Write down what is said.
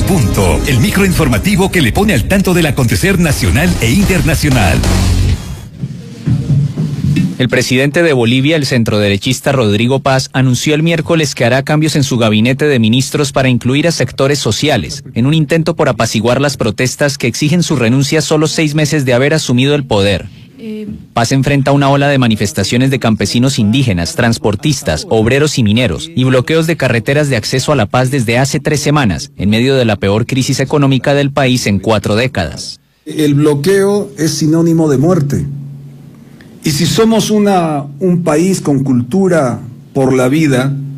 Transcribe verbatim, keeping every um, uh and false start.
punto, el microinformativo que le pone al tanto del acontecer nacional e internacional. El presidente de Bolivia, el centroderechista Rodrigo Paz, anunció el miércoles que hará cambios en su gabinete de ministros para incluir a sectores sociales, en un intento por apaciguar las protestas que exigen su renuncia solo seis meses de haber asumido el poder. Paz enfrenta una ola de manifestaciones de campesinos indígenas, transportistas, obreros y mineros, y bloqueos de carreteras de acceso a la paz desde hace tres semanas, en medio de la peor crisis económica del país en cuatro décadas. El bloqueo es sinónimo de muerte. Y si somos una, un país con cultura por la vida,